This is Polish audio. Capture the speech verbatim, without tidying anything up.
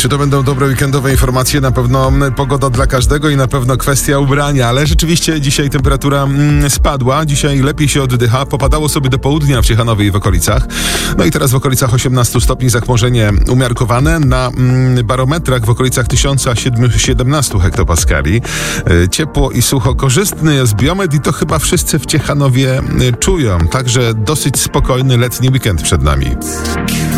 Czy to będą dobre weekendowe informacje? Na pewno pogoda dla każdego i na pewno kwestia ubrania, ale rzeczywiście dzisiaj temperatura mm, spadła. Dzisiaj lepiej się oddycha. Popadało sobie do południa w Ciechanowie i w okolicach. No i teraz w okolicach osiemnastu stopni zachmurzenie umiarkowane. Na mm, barometrach w okolicach tysiąc siedemnaście hektopaskali. E, ciepło i sucho. Korzystny jest biometr i to chyba wszyscy w Ciechanowie e, czują. Także dosyć spokojny letni weekend przed nami.